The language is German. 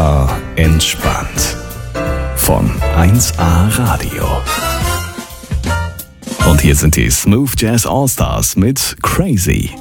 1A entspannt. Von 1A Radio. Und hier sind die Smooth Jazz All Stars mit Crazy.